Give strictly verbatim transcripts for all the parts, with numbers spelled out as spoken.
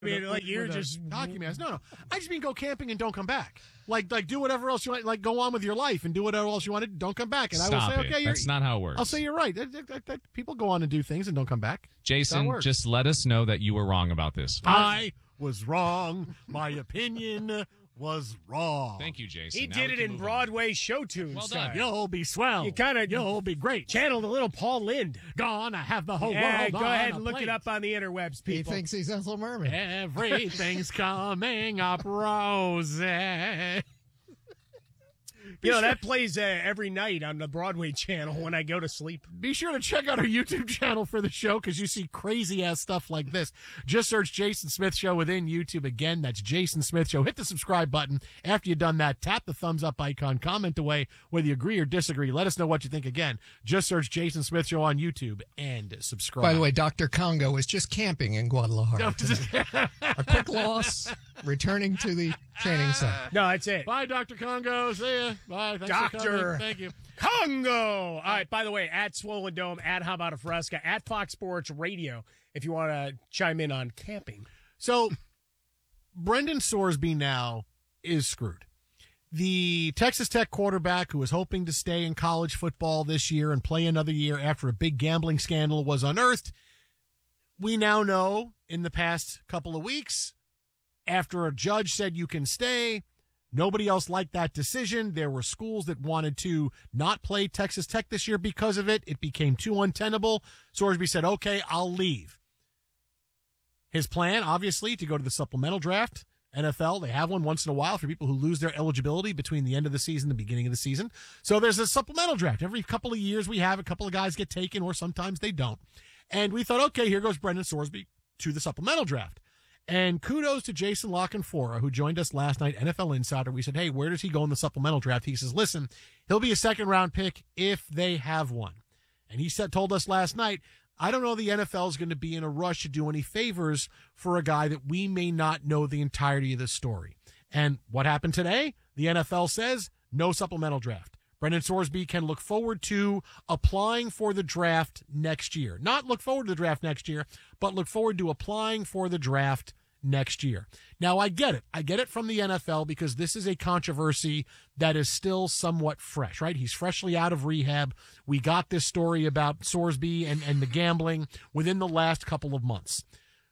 I mean, like you're just hockey mask. No, no. I just mean go camping and don't come back. Like, like do whatever else you want. Like, go on with your life and do whatever else you want to. Don't come back. And Stop I will say, it. okay, That's not how it works. I'll say you're right. That- that- that- People go on and do things and don't come back. Jason, just let us know that you were wrong about this. I was wrong. My opinion was wrong. Thank you, Jason. He Now did we it can in move Broadway show tunes. Well done. You'll be swell. You kind of You'll be great. channeled a little Paul Lind. Gonna have the whole Yeah, world go on ahead a and look plate. it up on the interwebs, He people. thinks he's Ethel Merman. Everything's coming up rosy. You know, that plays uh, every night on the Broadway channel when I go to sleep. Be sure to check out our YouTube channel for the show because you see crazy-ass stuff like this. Just search Jason Smith Show within YouTube. Again, that's Jason Smith Show. Hit the subscribe button. After you've done that, tap the thumbs-up icon. Comment away whether you agree or disagree. Let us know what you think. Again, just search Jason Smith Show on YouTube and subscribe. By the way, Doctor Congo is just camping in Guadalajara today. A quick loss, returning to the training center. No, that's it. Bye, Doctor Congo. See ya. Bye. Thanks for Doctor coming. Thank you. Congo. All right, by the way, at Swollen Dome, at How About a Fresca, at Fox Sports Radio, if you want to chime in on camping. So, Brendan Sorsby now is screwed. The Texas Tech quarterback who was hoping to stay in college football this year and play another year after a big gambling scandal was unearthed. We now know in the past couple of weeks, after a judge said you can stay, nobody else liked that decision. There were schools that wanted to not play Texas Tech this year because of it. It became too untenable. Sorsby said, okay, I'll leave. His plan, obviously, to go to the supplemental draft. N F L, they have one once in a while for people who lose their eligibility between the end of the season and the beginning of the season. So there's a supplemental draft. Every couple of years we have a couple of guys get taken, or sometimes they don't. And we thought, okay, here goes Brendan Sorsby to the supplemental draft. And kudos to Jason Lockenfora, who joined us last night, N F L Insider. We said, hey, where does he go in the supplemental draft? He says, listen, he'll be a second-round pick if they have one. And he said, told us last night, I don't know the N F L is going to be in a rush to do any favors for a guy that we may not know the entirety of the story. And what happened today? The N F L says no supplemental draft. Brendan Sorsby can look forward to applying for the draft next year. Not look forward to the draft next year, but look forward to applying for the draft next year. Now, I get it. I get it from the N F L because this is a controversy that is still somewhat fresh, right? He's freshly out of rehab. We got this story about Sorsby and, and the gambling within the last couple of months.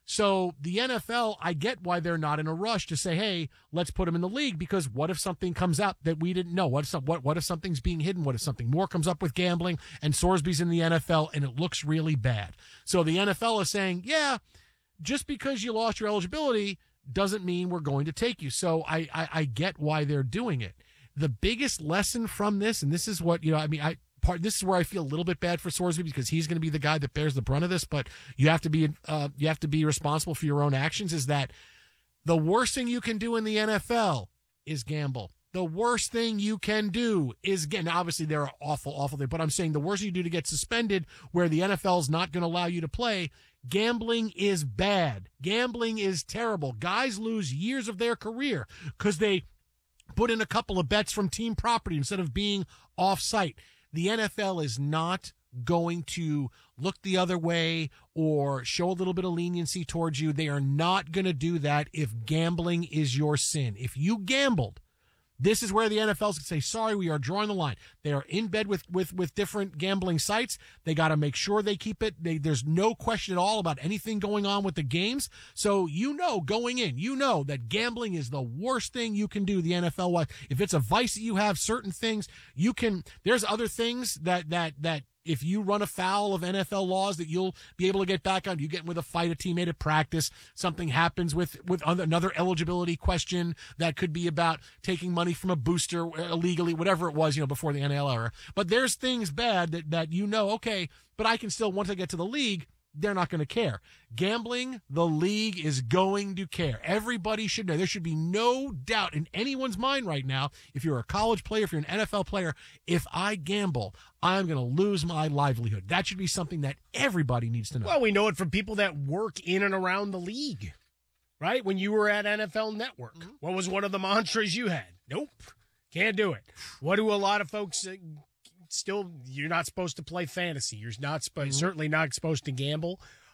So the N F L, I get why they're not in a rush to say, hey, let's put him in the league, because what if something comes out that we didn't know? What if, some, what, what if something's being hidden? What if something more comes up with gambling and Sorsby's in the N F L and it looks really bad? So the N F L is saying, yeah, just because you lost your eligibility doesn't mean we're going to take you. So I, I, I get why they're doing it. The biggest lesson from this, and this is what, you know, I mean, I, part, this is where I feel a little bit bad for Sorsby because he's going to be the guy that bears the brunt of this, but you have to be, uh, you have to be responsible for your own actions, is that the worst thing you can do in the N F L is gamble. The worst thing you can do is, again, obviously there are awful, awful things, but I'm saying the worst thing you do to get suspended where the N F L is not going to allow you to play, gambling is bad. Gambling is terrible. Guys lose years of their career because they put in a couple of bets from team property instead of being off-site. The N F L is not going to look the other way or show a little bit of leniency towards you. They are not going to do that if gambling is your sin. If you gambled, this is where the N F L can say, sorry, we are drawing the line. They are in bed with, with, with different gambling sites. They got to make sure they keep it. They, there's no question at all about anything going on with the games. So you know, going in, you know that gambling is the worst thing you can do, the N F L. If it's a vice that you have, certain things, you can, there's other things that, that, that, if you run afoul of N F L laws that you'll be able to get back on. You get with a fight, a teammate at practice, something happens with, with another eligibility question that could be about taking money from a booster illegally, whatever it was, you know, before the N F L era. But there's things bad that, that you know, okay, but I can still, once I get to the league, they're not going to care. Gambling, the league is going to care. Everybody should know. There should be no doubt in anyone's mind right now, if you're a college player, if you're an N F L player, if I gamble, I'm going to lose my livelihood. That should be something that everybody needs to know. Well, we know it from people that work in and around the league, right? When you were at N F L Network, mm-hmm. What was one of the mantras you had? Nope, can't do it. What do a lot of folks uh, still, you're not supposed to play fantasy. You're not supposed, mm-hmm. certainly not supposed to gamble.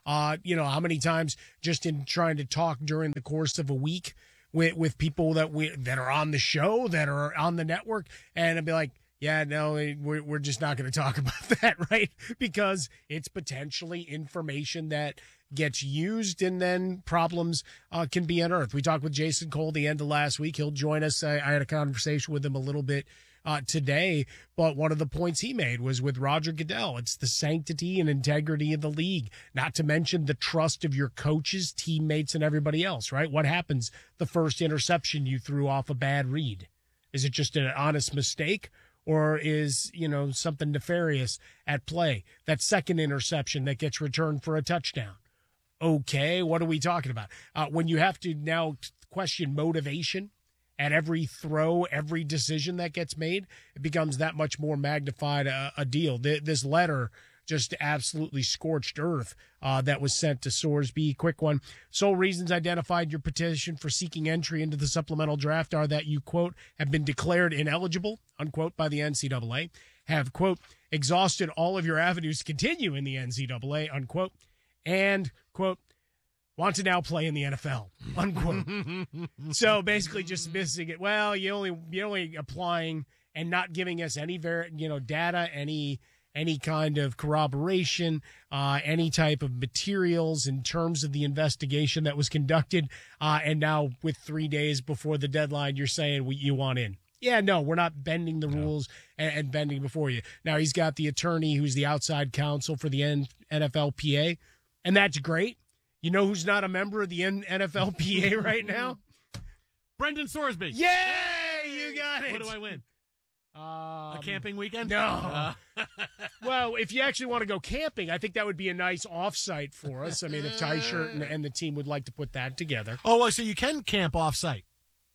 Uh, you know, how many times just in trying to talk during the course of a week with with people that we that are on the show, that are on the network, and I'd be like, yeah, no, we're we're just not going to talk about that, right? Because it's potentially information that gets used, and then problems uh, can be unearthed. We talked with Jason Cole the end of last week. He'll join us. I, I had a conversation with him a little bit uh, today, but one of the points he made was with Roger Goodell. It's the sanctity and integrity of the league, not to mention the trust of your coaches, teammates, and everybody else, right? What happens the first interception you threw off a bad read? Is it just an honest mistake? Or is, you know, something nefarious at play? That second interception that gets returned for a touchdown. Okay, what are we talking about? Uh, when you have to now question motivation at every throw, every decision that gets made, it becomes that much more magnified a, a deal. Th- this letter just absolutely scorched earth uh, that was sent to Sorsby. Quick one. Sole reasons identified your petition for seeking entry into the supplemental draft are that you, quote, have been declared ineligible, unquote, by the N C double A, have, quote, exhausted all of your avenues to continue in the N C double A, unquote, and, quote, want to now play in the N F L, unquote. So basically just missing it. Well, you only you're only applying and not giving us any ver- you know data, any any kind of corroboration, uh, any type of materials in terms of the investigation that was conducted. Uh, and now with three days before the deadline, you're saying we, you want in. Yeah, no, we're not bending the no. rules and, and bending before you. Now he's got the attorney who's the outside counsel for the N F L P A, and that's great. You know who's not a member of the N F L P A right now? Brendan Sorsby. Yay! You got it. What do I win? Um, a camping weekend? No. Uh. Well, if you actually want to go camping, I think that would be a nice offsite for us. I mean, if Ty Shirt and, and the team would like to put that together. Oh, well, so you can camp off-site?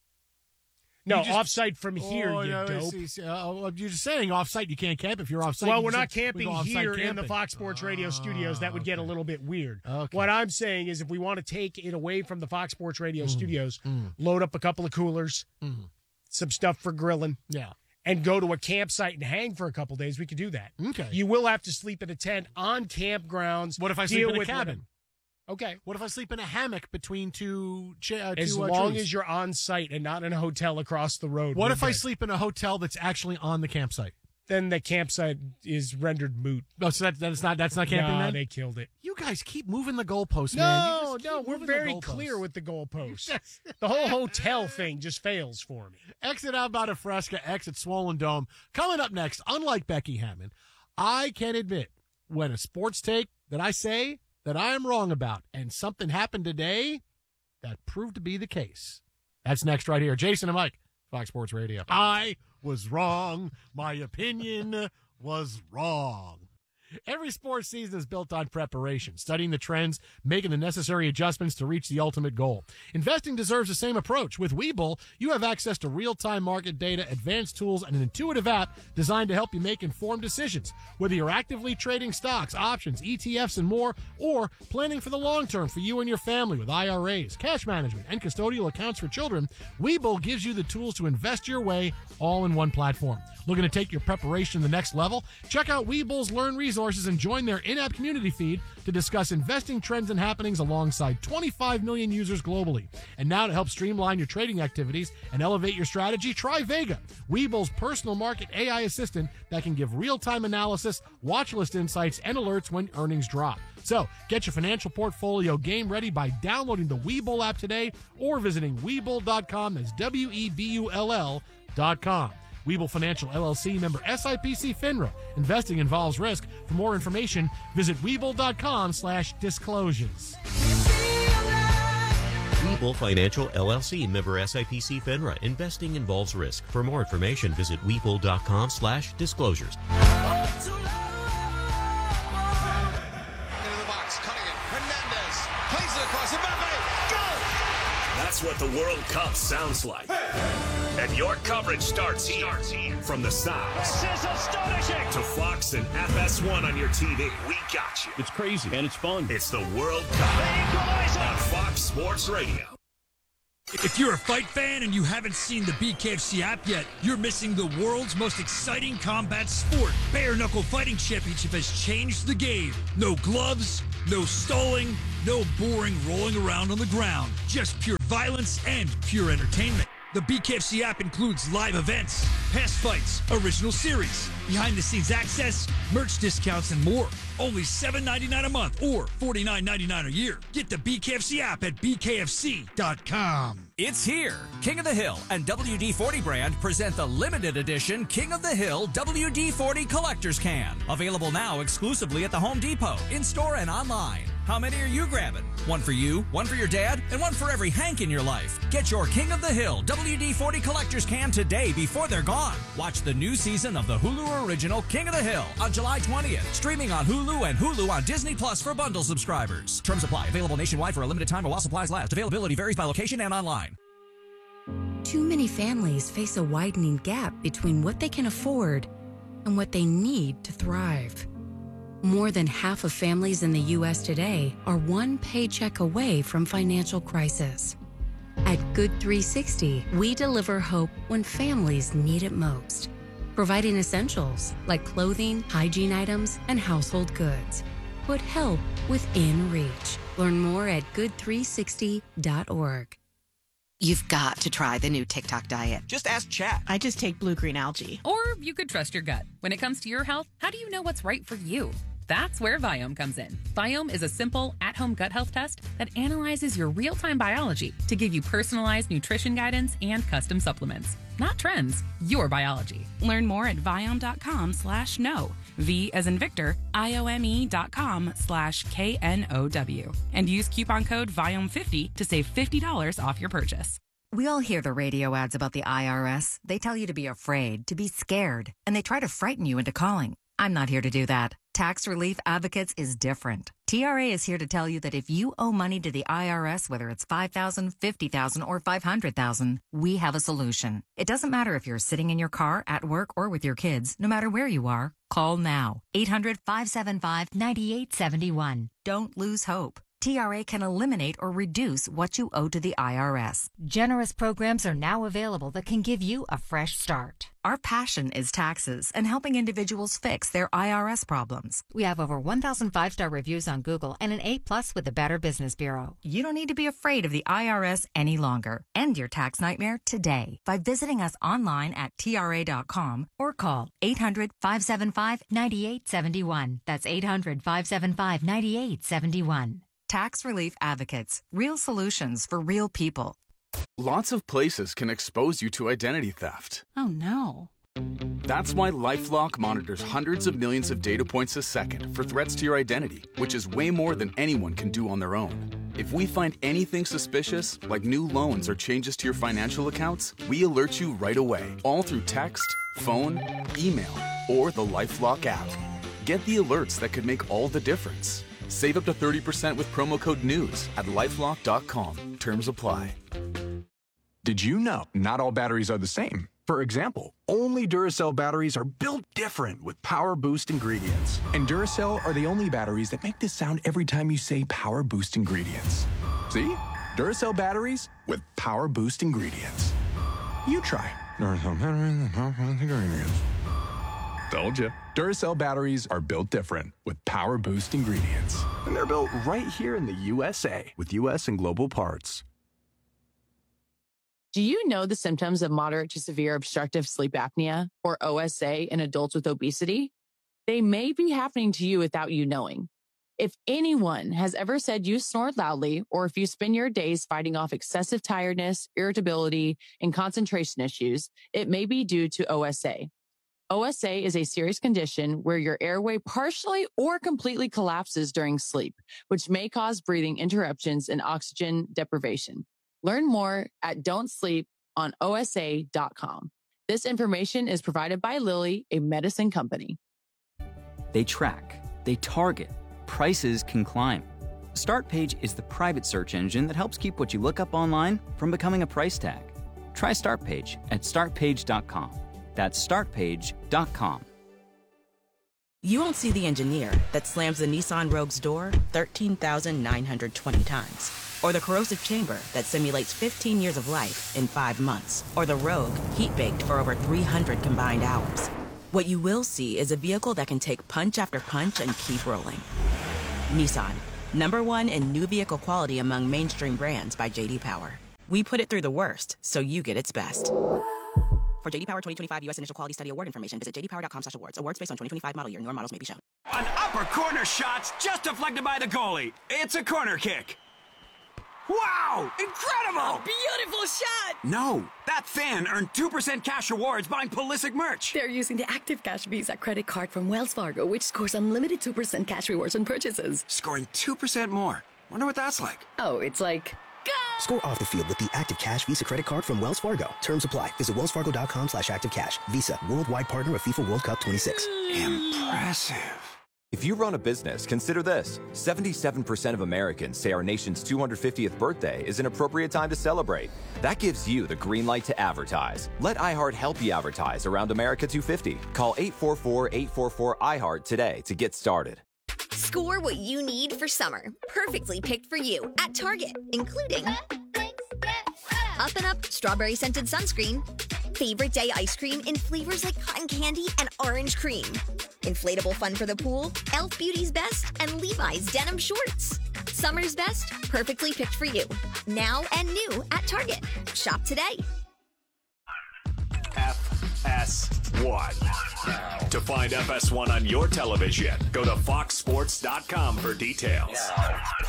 No, just, off-site from here, oh, you no, dope. See, see, uh, you're just saying off-site you can't camp if you're off-site. Well, you we're not say, camping we here camping. in the Fox Sports Radio oh, studios. That would okay. get a little bit weird. Okay. What I'm saying is if we want to take it away from the Fox Sports Radio mm. studios, mm. load up a couple of coolers, mm. some stuff for grilling. Yeah. And go to a campsite and hang for a couple days, we could do that. Okay. You will have to sleep in a tent on campgrounds. What if I sleep in a cabin? What, okay. What if I sleep in a hammock between two chairs? Uh, as two, uh, long trees? as you're on site and not in a hotel across the road. What if good. I sleep in a hotel that's actually on the campsite? Then the campsite is rendered moot. No, so that, that's not that's not camping. No, then? they killed it. You guys keep moving the goalposts, no, man. No, no, we're very clear with the goalposts. The whole hotel thing just fails for me. Exit out about a Fresca, exit Swollen Dome. Coming up next, unlike Becky Hammon, I can admit when a sports take that I say that I am wrong about, and something happened today that proved to be the case. That's next right here. Jason and Mike, Fox Sports Radio. I was wrong. My opinion was wrong. Every sports season is built on preparation, studying the trends, making the necessary adjustments to reach the ultimate goal. Investing deserves the same approach. With Webull, you have access to real-time market data, advanced tools, and an intuitive app designed to help you make informed decisions. Whether you're actively trading stocks, options, E T Fs, and more, or planning for the long term for you and your family with I R As, cash management, and custodial accounts for children, Webull gives you the tools to invest your way all in one platform. Looking to take your preparation to the next level? Check out Webull's Learn Resources and join their in-app community feed to discuss investing trends and happenings alongside twenty-five million users globally. And now to help streamline your trading activities and elevate your strategy, try Vega, Webull's personal market A I assistant that can give real-time analysis, watch list insights, and alerts when earnings drop. So, get your financial portfolio game ready by downloading the Webull app today or visiting Webull dot com. That's W E B U L L dot com. Webull Financial, L L C, member S I P C FINRA. Investing involves risk. For more information, visit Webull dot com slash disclosures. Webull Financial, L L C, member S I P C FINRA. Investing involves risk. For more information, visit Webull dot com slash disclosures. That's what the World Cup sounds like. And your coverage starts here. From the Sox this is astonishing. to Fox and F S one on your T V. We got you. It's crazy and it's fun. It's the World Cup on Fox Sports Radio. If you're a fight fan and you haven't seen the B K F C app yet, you're missing the world's most exciting combat sport. Bare Knuckle Fighting Championship has changed the game. No gloves, no stalling, no boring rolling around on the ground. Just pure violence and pure entertainment. The B K F C app includes live events, past fights, original series, behind-the-scenes access, merch discounts, and more. Only seven dollars and ninety-nine cents a month or forty-nine dollars and ninety-nine cents a year. Get the B K F C app at B K F C dot com. It's here. King of the Hill and W D forty brand present the limited edition King of the Hill W D forty Collector's Can. Available now exclusively at the Home Depot, in-store and online. How many are you grabbing? One for you, one for your dad, and one for every Hank in your life. Get your King of the Hill W D forty Collector's Can today before they're gone. Watch the new season of the Hulu original King of the Hill on July twentieth. Streaming on Hulu and Hulu on Disney Plus for bundle subscribers. Terms apply. Available nationwide for a limited time while supplies last. Availability varies by location and online. Too many families face a widening gap between what they can afford and what they need to thrive. More than half of families in the U S today are one paycheck away from financial crisis. At Good three sixty, we deliver hope when families need it most, providing essentials like clothing, hygiene items, and household goods. Put help within reach. Learn more at good three sixty dot org. You've got to try the new TikTok diet. Just ask Chat. I just take blue-green algae. Or you could trust your gut. When it comes to your health, how do you know what's right for you? That's where Viome comes in. Viome is a simple, at-home gut health test that analyzes your real-time biology to give you personalized nutrition guidance and custom supplements. Not trends, your biology. Learn more at Viome.com slash no. V as in Victor, I-O-M-E dot com slash K N O W. And use coupon code Viome fifty to save fifty dollars off your purchase. We all hear the radio ads about the I R S. They tell you to be afraid, to be scared, and they try to frighten you into calling. I'm not here to do that. Tax Relief Advocates is different. T R A is here to tell you that if you owe money to the I R S, whether it's five thousand dollars, fifty thousand dollars, or five hundred thousand dollars, we have a solution. It doesn't matter if you're sitting in your car, at work, or with your kids. No matter where you are, call now. eight hundred, five seven five, nine eight seven one. Don't lose hope. T R A can eliminate or reduce what you owe to the I R S. Generous programs are now available that can give you a fresh start. Our passion is taxes and helping individuals fix their I R S problems. We have over one thousand five-star reviews on Google and an A plus with the Better Business Bureau. You don't need to be afraid of the I R S any longer. End your tax nightmare today by visiting us online at T R A dot com or call eight hundred, five seven five, nine eight seven one. That's eight hundred, five seven five, nine eight seven one. Tax Relief Advocates. Real solutions for real people. Lots of places can expose you to identity theft. Oh, no. That's why LifeLock monitors hundreds of millions of data points a second for threats to your identity, which is way more than anyone can do on their own. If we find anything suspicious, like new loans or changes to your financial accounts, we alert you right away, all through text, phone, email, or the LifeLock app. Get the alerts that could make all the difference. Save up to thirty percent with promo code NEWS at lifelock dot com. Terms apply. Did you know not all batteries are the same? For example, only Duracell batteries are built different with Power Boost ingredients. And Duracell are the only batteries that make this sound every time you say Power Boost ingredients. See? Duracell batteries with Power Boost ingredients. You try. Duracell batteries with Power Boost ingredients. Told you. Duracell batteries are built different with Power Boost ingredients. And they're built right here in the U S A with U S and global parts. Do you know the symptoms of moderate to severe obstructive sleep apnea, or O S A, in adults with obesity? They may be happening to you without you knowing. If anyone has ever said you snore loudly, or if you spend your days fighting off excessive tiredness, irritability, and concentration issues, it may be due to O S A. O S A is a serious condition where your airway partially or completely collapses during sleep, which may cause breathing interruptions and oxygen deprivation. Learn more at don't sleep on O S A dot com. This information is provided by Lilly, a medicine company. They track, they target, prices can climb. StartPage is the private search engine that helps keep what you look up online from becoming a price tag. Try StartPage at start page dot com. That's start page dot com. You won't see the engineer that slams the Nissan Rogue's door thirteen thousand nine hundred twenty times. Or the corrosive chamber that simulates fifteen years of life in five months. Or the Rogue, heat-baked for over three hundred combined hours. What you will see is a vehicle that can take punch after punch and keep rolling. Nissan, number one in new vehicle quality among mainstream brands by J D Power. We put it through the worst, so you get its best. For J D Power twenty twenty-five U S Initial Quality Study Award information, visit j d power dot com slash awards. Awards based on twenty twenty-five model year. Newer models may be shown. An upper corner shot's just deflected by the goalie. It's a corner kick. Wow! Incredible! Beautiful shot! No, that fan earned two percent cash rewards buying Pulisic merch. They're using the Active Cash Visa credit card from Wells Fargo, which scores unlimited two percent cash rewards on purchases. Scoring two percent more. Wonder what that's like. Oh, it's like... Go! Score off the field with the Active Cash Visa credit card from Wells Fargo. Terms apply. Visit wells fargo dot com slash active cash. Visa, worldwide partner of FIFA World Cup twenty-six. Impressive. If you run a business, consider this. seventy-seven percent of Americans say our nation's two hundred fiftieth birthday is an appropriate time to celebrate. That gives you the green light to advertise. Let iHeart help you advertise around America two fifty. Call eight four four, eight four four, I heart today to get started. Score what you need for summer. Perfectly picked for you at Target, including Up and Up Strawberry Scented Sunscreen, Favorite Day Ice Cream in flavors like cotton candy and orange cream, Inflatable Fun for the Pool, e l f Beauty's Best, and Levi's Denim Shorts. Summer's best, perfectly picked for you. Now and new at Target. Shop today. F S one. To find F S one on your television, go to fox sports dot com for details.